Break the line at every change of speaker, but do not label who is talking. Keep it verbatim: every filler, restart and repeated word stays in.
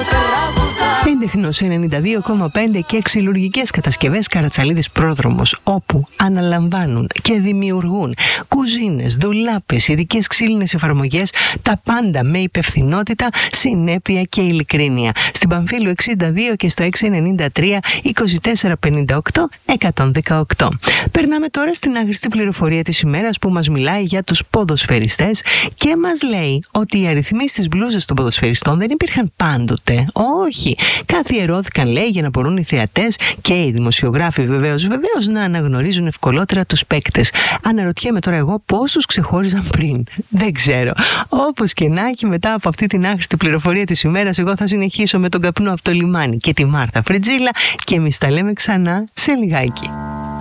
Ίντεχνος ενενήντα δύο κόμμα πέντε και ξυλουργικές κατασκευές Καρατσαλίδης Πρόδρομος, όπου αναλαμβάνουν και δημιουργούν κουζίνες, ντουλάπες, ειδικές ξύλινες εφαρμογές, τα πάντα με υπευθυνότητα, συνέπεια και ειλικρίνεια. Στην Παμφύλου εξήντα δύο και στο έξι εννιά τρία είκοσι τέσσερα πενήντα οκτώ εκατόν δεκαοκτώ. Περνάμε τώρα στην άχρηστη πληροφορία της ημέρας που μας μιλάει για τους ποδοσφαιριστές και μας λέει ότι οι αριθμοί στις μπλούζες των ποδοσφαιριστών δεν υπήρχαν πάντοτε. Όχι. Καθιερώθηκαν, λέει, για να μπορούν οι θεατές και οι δημοσιογράφοι βεβαίως, βεβαίως να αναγνωρίζουν ευκολότερα τους παίκτες. Αναρωτιέμαι τώρα εγώ πόσους ξεχώριζαν πριν. Δεν ξέρω. Όπως και να έχει, μετά από αυτή την άχρηστη πληροφορία της ημέρας, εγώ θα συνεχίσω με τον καπνό από το λιμάνι και τη Μάρθα Φρετζίλα και εμείς τα λέμε ξανά σε λιγάκι.